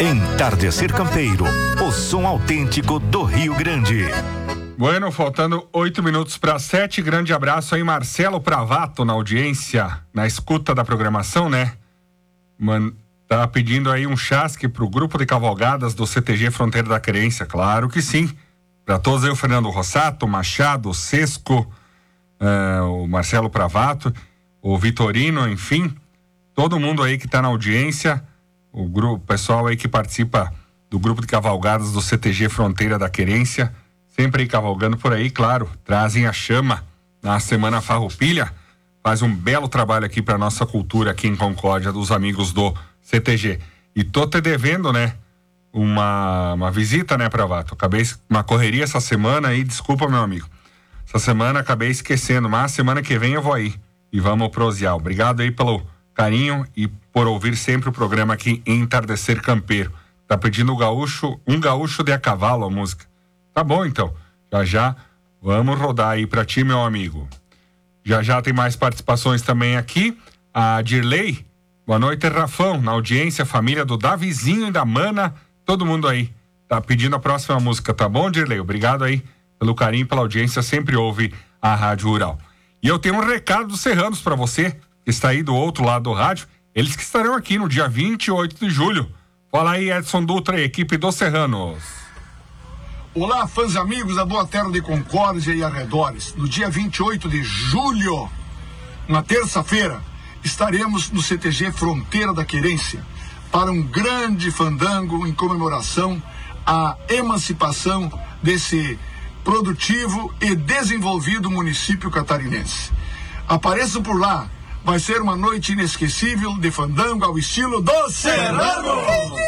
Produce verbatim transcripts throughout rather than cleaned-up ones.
Entardecer Campeiro, o som autêntico do Rio Grande. Bueno, faltando oito minutos para sete. Grande abraço aí, Marcelo Pravato, na audiência, na escuta da programação, né? Man, tá pedindo aí um chasque pro grupo de cavalgadas do C T G Fronteira da Querência. Claro que sim. Para todos aí, o Fernando Rossato, o Machado, o Sesco, uh, o Marcelo Pravato, o Vitorino, enfim, todo mundo aí que tá na audiência, o grupo, pessoal aí que participa do grupo de cavalgadas do C T G Fronteira da Querência, sempre aí cavalgando por aí, claro, trazem a chama na Semana Farroupilha, faz um belo trabalho aqui para nossa cultura aqui em Concórdia, dos amigos do C T G. E tô te devendo, né, uma, uma visita, né, Pravato? Acabei uma correria essa semana aí, desculpa, meu amigo. Essa semana acabei esquecendo, mas semana que vem eu vou aí e vamos prosear. Obrigado aí pelo carinho e por ouvir sempre o programa aqui em Entardecer Campeiro. Tá pedindo o gaúcho, um gaúcho de a cavalo a música. Tá bom, então. Já já vamos rodar aí pra ti, meu amigo. Já já tem mais participações também aqui. A Dirley, boa noite, Rafão, na audiência, família do Davizinho e da Mana, todo mundo aí. Tá pedindo a próxima música, tá bom, Dirley? Obrigado aí pelo carinho, pela audiência, sempre ouve a Rádio Rural. E eu tenho um recado dos serranos pra você, que está aí do outro lado do rádio, eles que estarão aqui no dia vinte e oito de julho. Fala aí, Edson Dutra e equipe dos Serranos. Olá, fãs e amigos da Boa Terra de Concórdia e arredores. No dia vinte e oito de julho, na terça-feira, estaremos no C T G Fronteira da Querência para um grande fandango em comemoração à emancipação desse produtivo e desenvolvido município catarinense. Apareçam por lá, vai ser uma noite inesquecível de fandango ao estilo do Serrano!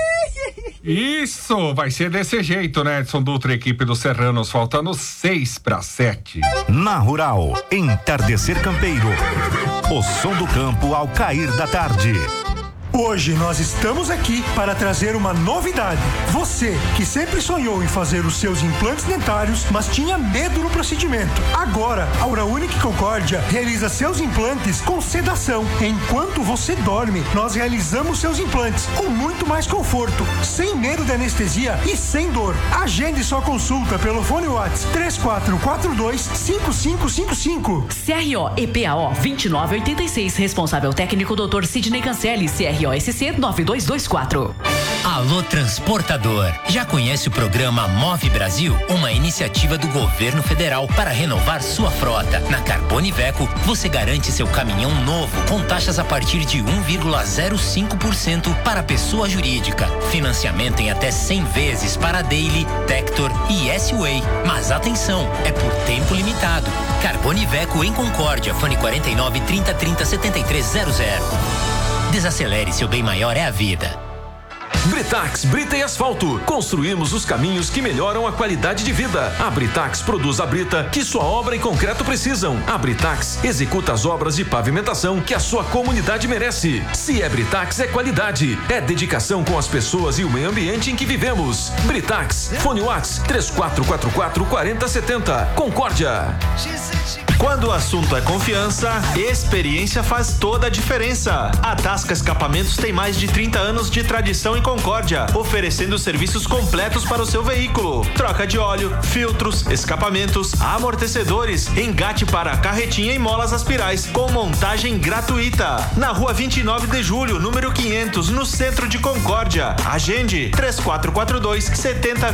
Isso, vai ser desse jeito, né, Edson Dutra, equipe dos Serranos, faltando seis para sete. Na Rural, Entardecer Campeiro, o som do campo ao cair da tarde. Hoje nós estamos aqui para trazer uma novidade. Você que sempre sonhou em fazer os seus implantes dentários, mas tinha medo no procedimento. Agora, a Uraunic Concórdia realiza seus implantes com sedação. Enquanto você dorme, nós realizamos seus implantes com muito mais conforto, sem medo de anestesia e sem dor. Agende sua consulta pelo fone WhatsApp três quatro quatro dois, cinco cinco cinco cinco. C R O E P A O vinte e nove oitenta e seis, responsável técnico doutor Sidney Cancelli, C R O S C nove dois dois quatro. Alô transportador, já conhece o programa Move Brasil? Uma iniciativa do governo federal para renovar sua frota. Na Carbone Iveco, você garante seu caminhão novo com taxas a partir de um vírgula zero cinco por cento para pessoa jurídica. Financiamento em até cem vezes para Daily, Tector e S-Way. Mas atenção, é por tempo limitado. Carbone Iveco em Concórdia, fone quarenta e nove, trinta, trinta, setenta e três zero zero. Desacelere, seu bem maior é a vida. Britax, brita e asfalto. Construímos os caminhos que melhoram a qualidade de vida. A Britax produz a brita que sua obra e concreto precisam. A Britax executa as obras de pavimentação que a sua comunidade merece. Se é Britax, é qualidade. É dedicação com as pessoas e o meio ambiente em que vivemos. Britax, fone WhatsApp três quatro quatro quatro, quatro zero sete zero. Concórdia. Quando o assunto é confiança, experiência faz toda a diferença. A Tasca Escapamentos tem mais de trinta anos de tradição em Concórdia, oferecendo serviços completos para o seu veículo. Troca de óleo, filtros, escapamentos, amortecedores, engate para carretinha e molas aspirais, com montagem gratuita. Na rua vinte e nove de julho, número quinhentos, no centro de Concórdia. Agende três quatro quatro dois, sete zero